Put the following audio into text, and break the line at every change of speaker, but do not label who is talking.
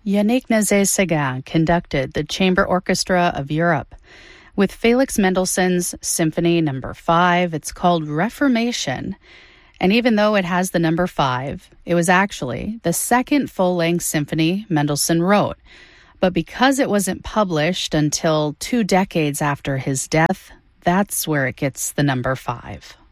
Yannick Nézet-Séguin conducted the Chamber Orchestra of Europe. With Felix Mendelssohn's Symphony No. 5, it's called Reformation. And even though it has the number 5, it was actually the second full-length symphony Mendelssohn wrote. But because it wasn't published until 2 decades after his death, that's where it gets the number 5.